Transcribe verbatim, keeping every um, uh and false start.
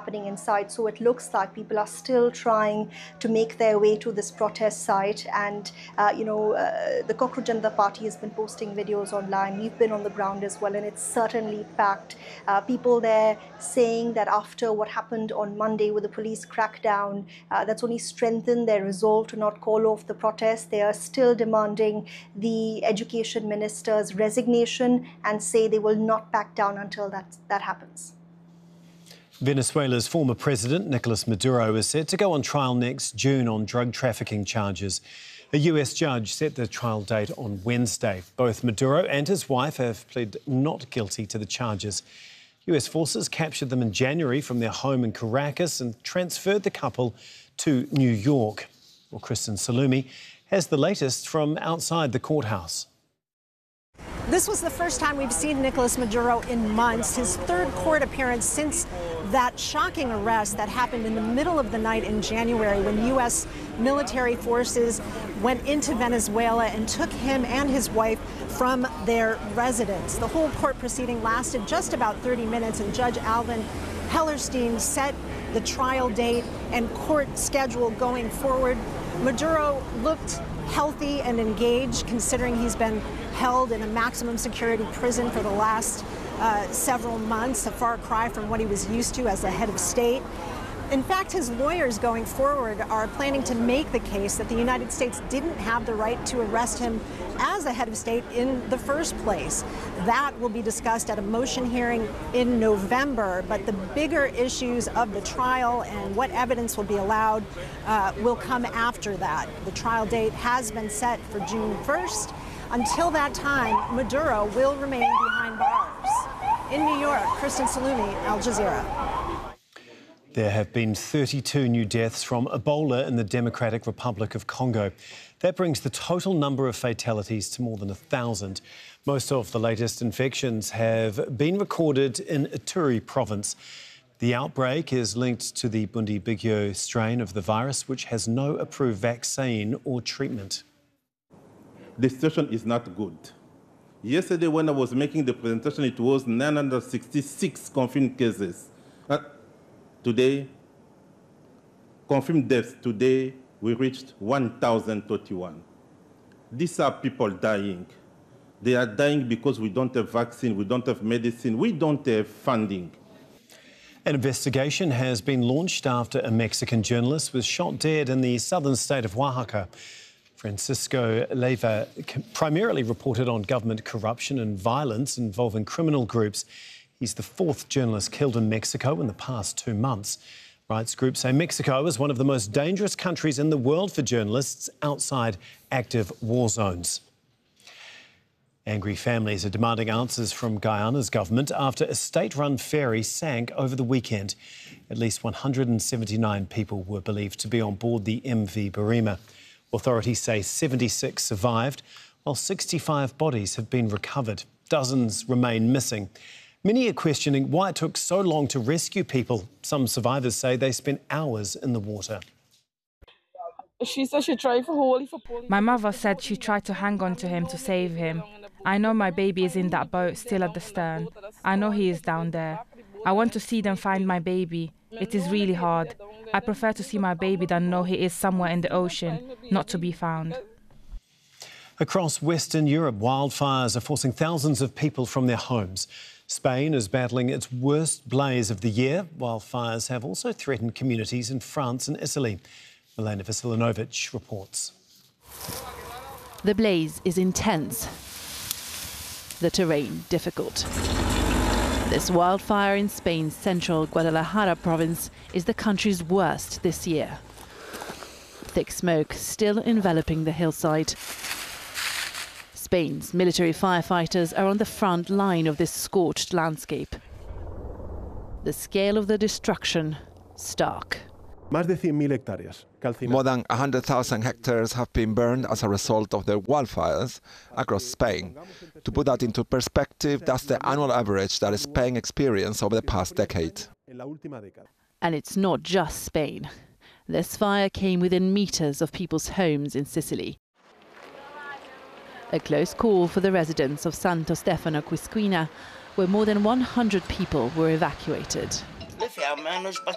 happening inside. So it looks like people are still trying to make their way to this protest site. And, uh, you know, uh, the Cockroach Janata Party has been posting videos online. We've been on the ground as well, and it's certainly packed. Uh, people there saying that after what happened on Monday with the police crackdown, uh, that's only strengthened their resolve to not call off the protest. They are still demanding the education minister's resignation and say they will not back down until that, that happens. Venezuela's former president, Nicolas Maduro, is set to go on trial next June on drug trafficking charges. A U S judge set the trial date on Wednesday. Both Maduro and his wife have pled not guilty to the charges. U S forces captured them in January from their home in Caracas and transferred the couple to New York. Well, Kristen Salumi has the latest from outside the courthouse. This was the first time we've seen Nicolas Maduro in months, his third court appearance since that shocking arrest that happened in the middle of the night in January when U S military forces went into Venezuela and took him and his wife from their residence. The whole court proceeding lasted just about thirty minutes, and Judge Alvin Hellerstein set the trial date and court schedule going forward. Maduro looked healthy and engaged, considering he's been held in a maximum security prison for the last uh, several months, a far cry from what he was used to as the head of state. In fact, his lawyers going forward are planning to make the case that the United States didn't have the right to arrest him as a head of state in the first place. That will be discussed at a motion hearing in November, but the bigger issues of the trial and what evidence will be allowed uh, will come after that. The trial date has been set for June first. Until that time, Maduro will remain behind bars. In New York, Kristen Salumi, Al Jazeera. There have been thirty-two new deaths from Ebola in the Democratic Republic of Congo. That brings the total number of fatalities to more than a thousand. Most of the latest infections have been recorded in Ituri province. The outbreak is linked to the Bundibugyo strain of the virus, which has no approved vaccine or treatment. The situation is not good. Yesterday, when I was making the presentation, it was nine hundred sixty-six confirmed cases. Uh, today, confirmed deaths, today we reached one thousand thirty-one. These are people dying. They are dying because we don't have vaccine, we don't have medicine, we don't have funding. An investigation has been launched after a Mexican journalist was shot dead in the southern state of Oaxaca. Francisco Leiva primarily reported on government corruption and violence involving criminal groups. He's the fourth journalist killed in Mexico in the past two months. Rights groups say Mexico is one of the most dangerous countries in the world for journalists outside active war zones. Angry families are demanding answers from Guyana's government after a state-run ferry sank over the weekend. At least one hundred seventy-nine people were believed to be on board the M V Barima. Authorities say seventy-six survived, while sixty-five bodies have been recovered. Dozens remain missing. Many are questioning why it took so long to rescue people. Some survivors say they spent hours in the water. She said she tried for holy for My mother said she tried to hang on to him to save him. I know my baby is in that boat, still at the stern. I know he is down there. I want to see them find my baby. It is really hard. I prefer to see my baby than know he is somewhere in the ocean, not to be found. Across Western Europe, wildfires are forcing thousands of people from their homes. Spain is battling its worst blaze of the year, while fires have also threatened communities in France and Italy. Milena Vasilinovic reports. The blaze is intense, the terrain difficult. This wildfire in Spain's central Guadalajara province is the country's worst this year. Thick smoke still enveloping the hillside. Spain's military firefighters are on the front line of this scorched landscape. The scale of the destruction, stark. More than one hundred thousand hectares have been burned as a result of the wildfires across Spain. To put that into perspective, that's the annual average that Spain experienced over the past decade. And it's not just Spain. This fire came within meters of people's homes in Sicily. A close call for the residents of Santo Stefano Quisquina, where more than one hundred people were evacuated.